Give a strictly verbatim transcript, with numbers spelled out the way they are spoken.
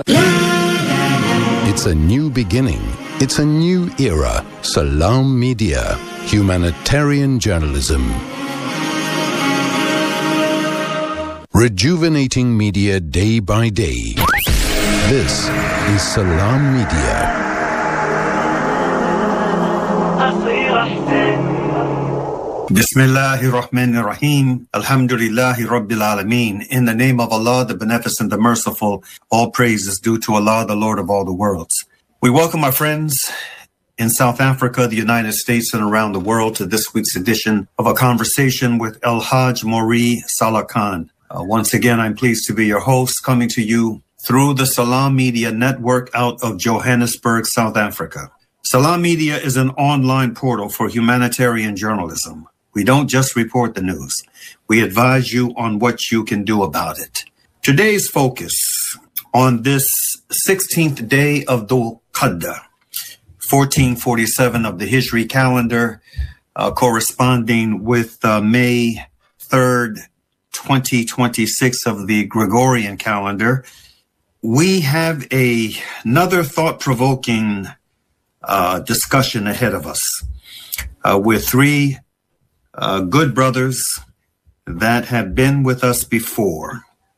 It's a new beginning. It's a new era. Salam Media. Humanitarian journalism. Rejuvenating media day by day. This is Salam Media. Bismillahir Rahmanir Rahim. Alhamdulillahi Rabbil Alameen. In the name of Allah, the Beneficent, the Merciful, all praise is due to Allah, the Lord of all the worlds. We welcome our friends in South Africa, the United States, and around the world to this week's edition of A Conversation with El-Hajj Maury Salah Khan. Uh, once again, I'm pleased to be your host, coming to you through the Salam Media Network out of Johannesburg, South Africa. Salam Media is an online portal for humanitarian journalism. We don't just report the news. We advise you on what you can do about it. Today's focus on this sixteenth day of Dhul Qadr, fourteen forty-seven of the Hijri calendar, uh, corresponding with uh, May third, twenty twenty-six of the Gregorian calendar. We have a, another thought-provoking uh, discussion ahead of us uh, with three Uh, good brothers that have been with us before.